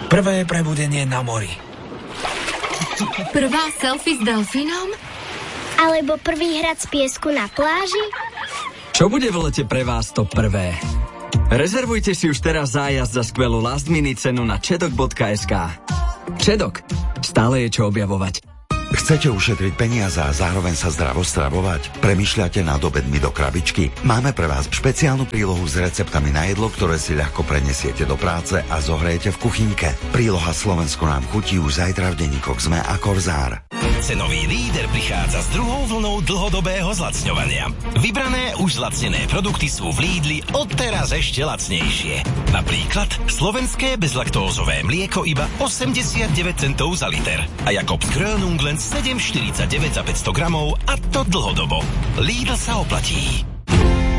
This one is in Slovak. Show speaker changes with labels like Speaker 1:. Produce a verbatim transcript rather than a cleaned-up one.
Speaker 1: Prvé prebudenie na mori.
Speaker 2: Prvá selfie s delfínom?
Speaker 3: Alebo prvý hrad z piesku na pláži?
Speaker 4: Čo bude v lete pre vás to prvé? Rezervujte si už teraz zájazd za skvelú last minute cenu na čedok bodka es ká. Čedok. Stále je čo objavovať.
Speaker 5: Chcete ušetriť peniaze a zároveň sa zdravo stravovať? Premýšľate nad obedmi do krabičky? Máme pre vás špeciálnu prílohu s receptami na jedlo, ktoré si ľahko prenesiete do práce a zohrejete v kuchynke. Príloha Slovensko nám chutí už zajtra v denníkoch es em e a Korzár.
Speaker 6: Cenový líder prichádza s druhou vlnou dlhodobého zlacňovania. Vybrané už zlacnené produkty sú v Lidli odteraz ešte lacnejšie. Napríklad slovenské bezlaktózové mlieko iba osemdesiatdeväť centov za liter a Jakobs Grönung len sedem štyridsaťdeväť za päťsto gramov, a to dlhodobo. Lidl sa oplatí.